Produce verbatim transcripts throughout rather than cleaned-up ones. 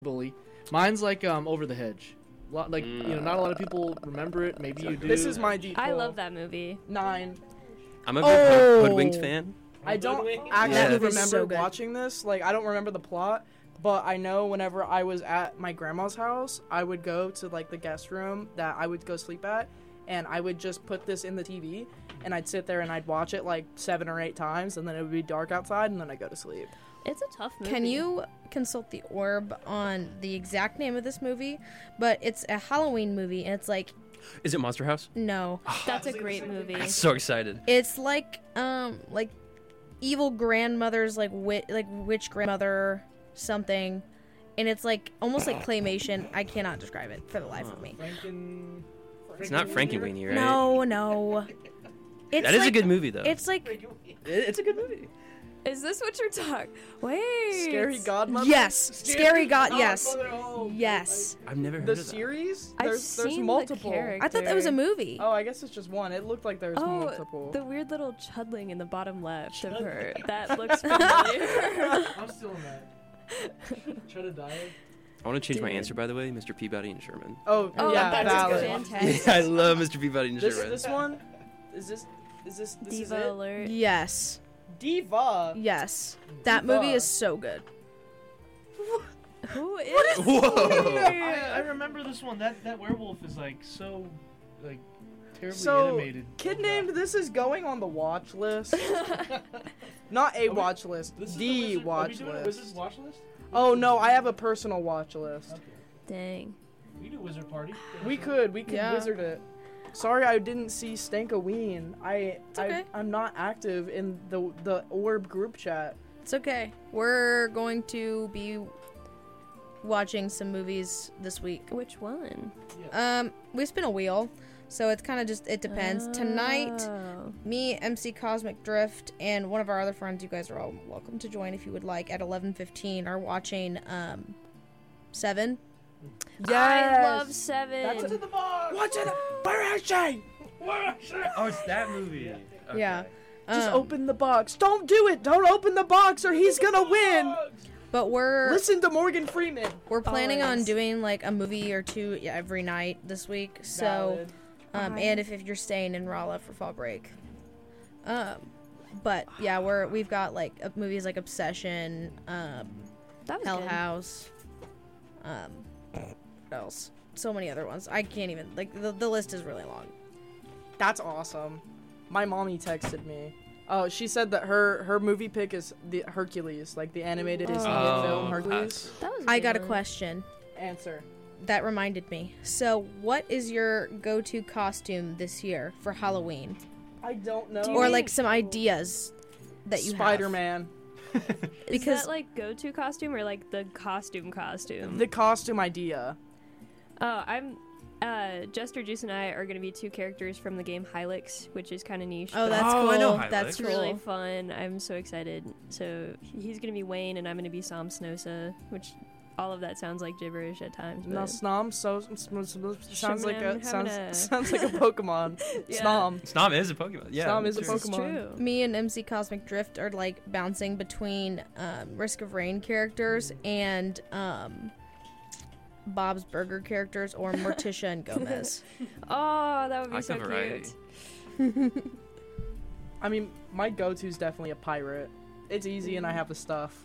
Bully. Mine's like um Over the Hedge. Lot, like Mm. you know, not a lot of people remember it. Maybe you do. This is my D twelve. I love that movie. Nine. I'm a big Oh. Hoodwinked fan. I don't Hoodwinked? actually Yeah. remember So good. watching this. Like, I don't remember the plot, but I know whenever I was at my grandma's house, I would go to like the guest room that I would go sleep at, and I would just put this in the T V, and I'd sit there and I'd watch it like seven or eight times, and then it would be dark outside, and then I'd go to sleep. It's a tough movie. Can you consult the orb on the exact name of this movie? But it's a Halloween movie, and it's like, Is it Monster House? no. That's a great movie. I'm so excited. It's like, um, like evil grandmother's, like, wi- like witch grandmother something. And it's like, almost like claymation. I cannot describe it for the life of me. Franken... It's not Frankenweenie, right? No, no. It's That is like, a good movie, though. It's like, It- It's a good movie. Is this what you're talking? Wait. Scary Godmother. yes. Scary God, yes. Godmother, oh, Yes. I've never heard The of that. series? I've There's there's seen multiple. The character. I thought that was a movie. Oh, I guess it's just one. It looked like there was Oh, multiple. the weird little chudling in the bottom left of her. Chudling. That looks familiar. I'm still in that. Try to die. I want to change my Dude. answer, by the way. Mister Peabody and Sherman. Oh, Oh, yeah, that's valid. fantastic. Yeah, I love Mister Peabody and This Sherman. this one is this is this this is Diva it? alert. Yes. Diva. Yes. That Diva. movie is so good. Who is? Whoa! I, I remember this one. That that werewolf is like so, like, terribly So, animated. Kid Oh, named God. this is going on the watch list. Not a Are we- watch list, This is the Wizard- are we watch doing a list. Wizard's watch list? Oh no, I have a personal watch list. Okay. Dang. We do Wizard Party. We could, we could Yeah. wizard it. Sorry, I didn't see Stankoween. I, okay. I, I'm not active in the the Orb group chat. It's okay. We're going to be watching some movies this week. Which one? Um, we spin a wheel, so it's kind of just, it depends. Tonight, Oh. me, M C Cosmic Drift, and one of our other friends, you guys are all welcome to join if you would like, at eleven fifteen are watching um, Seven. I love Seven. That's What's in the box? What's in it? Where is she? Where is it? Oh, it's that movie. Okay. Yeah. Just Um, open the box. Don't do it. Don't open the box, or he's gonna win. But we're Listen to Morgan Freeman. we're planning on Always. doing like a movie or two every night this week. So, Valid. um, and if, if you're staying in Rolla for fall break, um, but yeah, we're we've got like uh, movies like Obsession, um, That was Hell good. House, um, what else? So many other ones. I can't even like the the list is really long. That's awesome. My mommy texted me. Oh, she said that her her movie pick is the Hercules, like the animated Disney Oh, film Hercules. That was. I got a good. question Answer. that reminded me. So, what is your go-to costume this year for Halloween, I don't know. Do you or mean- like some ideas that you have? Spider-Man. Is because- that like go-to costume or like the costume costume? The costume idea. Oh, I'm. Uh, Jester Juice and I are going to be two characters from the game Hylix, which is kind of niche. Oh, but that's Oh, cool. I know Hylix. That's it's cool. really fun. I'm so excited. So he's going to be Wayne, and I'm going to be Sam Snosa, which all of that sounds like gibberish at times. No, But Snom so sm- sm- sm- sounds like a Shimmin' sounds Hamina. sounds like a Pokemon. Yeah. Snom. Snom is a Pokemon. Yeah. Snom is a this sure. is Pokemon. true. Me and M C Cosmic Drift are like bouncing between um, Risk of Rain characters and um, Bob's Burger characters, or Morticia and Gomez. Oh, that would I be like so the variety. cute. I mean, my go-to is definitely a pirate. It's easy and I have the stuff.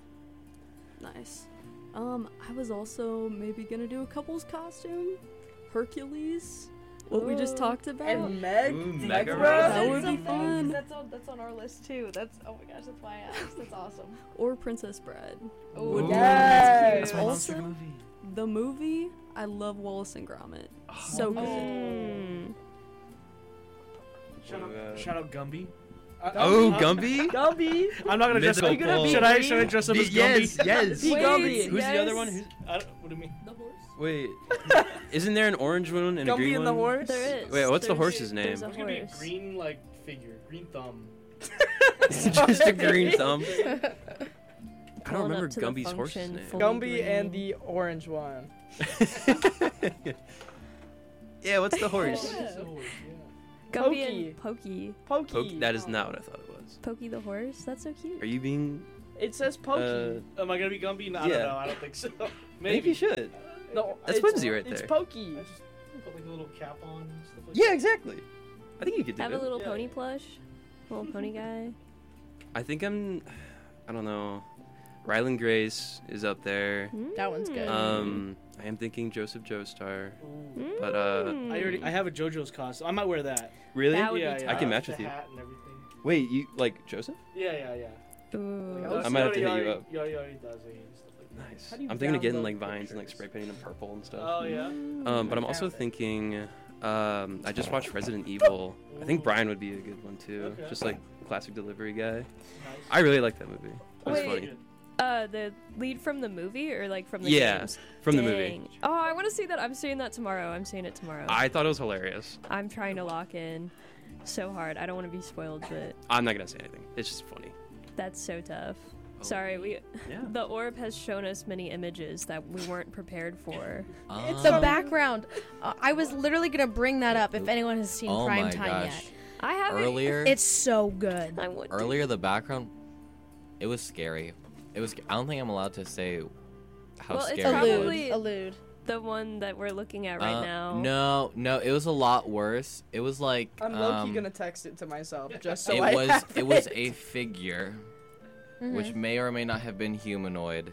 Nice. Um, I was also maybe gonna do a couple's costume. Hercules. What we just Ooh. talked about. And Meg. Ooh, Meg Mega Rose. That would be fun. That's on that's on our list too. That's oh my gosh, that's why I asked. That's awesome. Or Princess Bride. Ooh, Would be yes. That's my Also- monster movie. The movie, I love Wallace and Gromit. So good. Mm. Shout Oh, out, God. shout out Gumby. I- Oh, I'm- Gumby? Gumby. I'm not gonna dress up. Mythical Are you gonna be Should I? Should I dress up as Gumby? Yes, yes. Be Wait, Gumby. Who's the other yes. one? Who's, I don't, what do you mean? The horse. wait, isn't there an orange one and a Gumby green and the one? horse. There is. Wait, what's the There's- horse's name? there's a It's gonna be a horse. green like figure, green thumb. Just a green thumb. I Pulling don't remember up to the Gumby's horse's function name. fully Gumby and green. the orange one. Yeah, what's the horse? Oh, it is a horse, yeah. Gumby Pokey. and Pokey. Pokey. Poke, that is not what I thought it was. Pokey the horse? That's so cute. Are you being It says Pokey. Uh, Am I gonna be Gumby? No, I Yeah. don't know. I don't think so. I Maybe think you should. no, That's it's, whimsy right It's there. Pokey. I just put like a little cap on and stuff like Yeah, that. exactly. I think you could do Have it. a little Yeah. pony plush, little pony guy. I think I'm. I don't know. Ryland Grace is up there. That one's good. Um, I am thinking Joseph Joestar. Ooh. But, uh, Mm. I already I have a JoJo's costume. I might wear that. Really? That would be yeah, tough. yeah. I can match the with you. Hat and everything. Wait, you like Joseph? Yeah, yeah, yeah. Ooh. Like, I might have to He hit you already- up. He already, he already does it and stuff like that. Nice. How do you I'm thinking of getting download like vines and like pictures? spray painting them purple and stuff. Oh yeah. Um, but I'm also thinking. Um, I just watched Resident Evil. I think Brian would be a good one too. Okay. Just like classic delivery guy. Nice. I really like that movie. It was Wait. funny. Uh, the lead from the movie or like from the Yeah, games? from the movie. Dang. Oh, I want to see that. I'm seeing that tomorrow. I'm seeing it tomorrow. I thought it was hilarious. I'm trying to lock in so hard. I don't want to be spoiled, but I'm not gonna say anything. It's just funny. that's so tough. Oh. Sorry, we Yeah. the orb has shown us many images that we weren't prepared for. It's the background. Uh, I was literally gonna bring that up if anyone has seen Oh Prime my Time gosh. yet. I haven't. Earlier, It's so good. I want to. earlier the background, it was scary. It was. I don't think I'm allowed to say how Well, it's scary probably- it was. Allude. Allude. the one that we're looking at right Uh, now. No, no, it was a lot worse. It was like I'm low key um, gonna text it to myself just so it I was have it was it. a figure Mhm. which may or may not have been humanoid,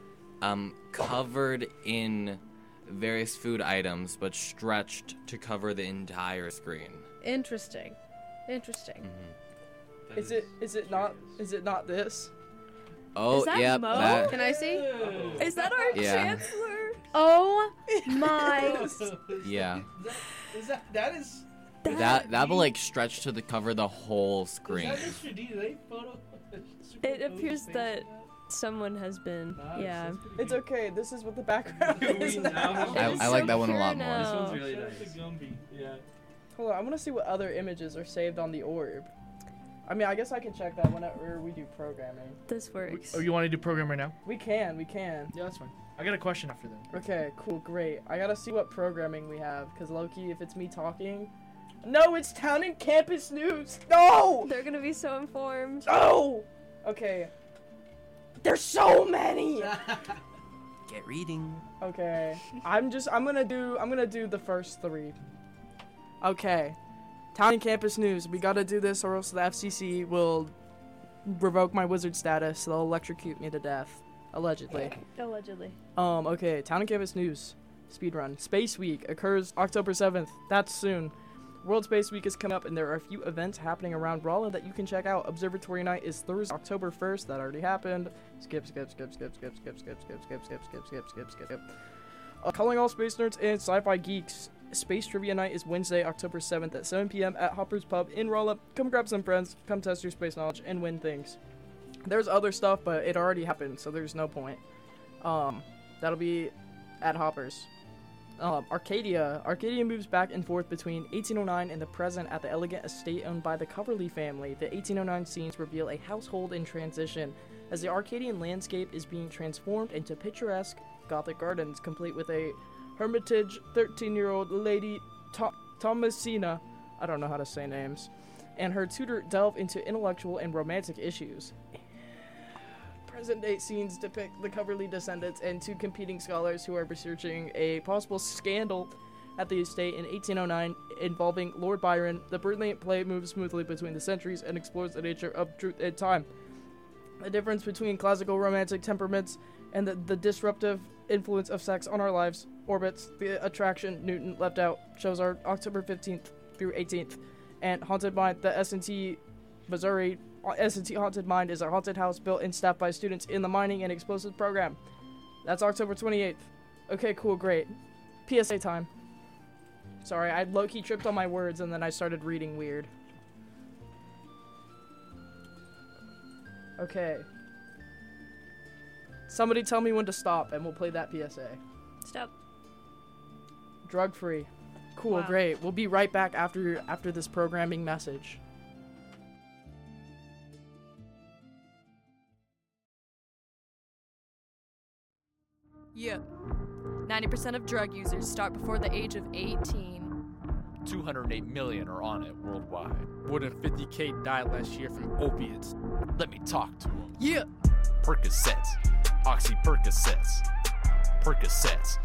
um, covered in various food items, but stretched to cover the entire screen. Interesting. Interesting. Mhm. Is it is it not is it not this? Oh, that yep, Mo? that. Can I see? Is that our Yeah. chancellor? Oh my! Yeah. Is that that is? That that will like stretch to the cover the whole Is screen. that Mister D? Do they photo? It appears that someone has been. Nice, Yeah. that's pretty It's good. okay. This is what the background We is now now. have- I, It is I like so that one a pure lot now. more. This one's really Oh. nice. The Gumby. Yeah. Hold on, I want to see what other images are saved on the orb. I mean, I guess I can check that whenever we do programming. This works. Oh, you want to do program right now? We can, we can. Yeah, that's fine. I got a question after that. Okay, cool, great. I gotta see what programming we have, because Loki, if it's me talking. No, it's Town and Campus News! No! They're gonna be so informed. No! Okay. There's so many! Get reading. Okay. I'm just, I'm gonna do, I'm gonna do the first three. Okay. Town and Campus News. We gotta do this or else the F C C will revoke my wizard status. They'll electrocute me to death. Allegedly. Allegedly. Um, okay, Town and Campus News. Speedrun. Space Week occurs October seventh. That's soon. World Space Week is coming up, and there are a few events happening around Rolla that you can check out. Observatory Night is Thursday, October first. That already happened. Skip, skip, skip, skip, skip, skip, skip, skip, skip, skip, skip, skip, skip, skip, skip. Uh, calling all space nerds and sci-fi geeks. Space Trivia Night is Wednesday, October seventh at seven p.m. at Hopper's Pub in Rolla. Come grab some friends, come test your space knowledge, and win things. There's other stuff, but it already happened, so there's no point. Um, that'll be at Hopper's. Um, Arcadia. Arcadia moves back and forth between eighteen oh nine and the present at the elegant estate owned by the Coverley family. The eighteen oh nine scenes reveal a household in transition, as the Arcadian landscape is being transformed into picturesque Gothic gardens, complete with a hermitage, thirteen-year-old lady Tho- Thomasina, I don't know how to say names, and her tutor delve into intellectual and romantic issues. Present-day scenes depict the Coverley descendants and two competing scholars who are researching a possible scandal at the estate in eighteen oh nine involving Lord Byron. The brilliant play moves smoothly between the centuries and explores the nature of truth and time. The difference between classical romantic temperaments and the, the disruptive influence of sex on our lives orbits the attraction Newton left out. Shows are October fifteenth through eighteenth. And Haunted Mind, the S and T Missouri S and T Haunted Mind is a haunted house built and staffed by students in the mining and explosives program. That's October twenty-eighth. Okay, cool, great. P S A time. Sorry, I low-key tripped on my words and then I started reading weird. Okay. Somebody tell me when to stop and we'll play that P S A. Stop. Drug-free. Cool, Wow. great. We'll be right back after after this programming message. Yep. ninety percent of drug users start before the age of eighteen. two hundred eight million are on it worldwide. More than fifty K died last year from opiates. Let me talk to them. Yeah! Percocets. Oxy Percocets. Percocets.